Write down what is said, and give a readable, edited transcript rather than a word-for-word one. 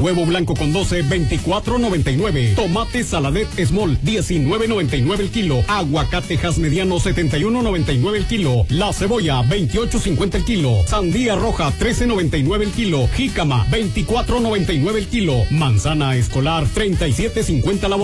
Huevo blanco con 12, 24.99. Tomate Saladet Small, 19.99 el kilo. Aguacatejas mediano, 71.99 el kilo. La cebolla, 28.50 el kilo. Sandía roja, 13.99 el kilo. Jícama, 24.99 el kilo. Manzana escolar, 37.50 la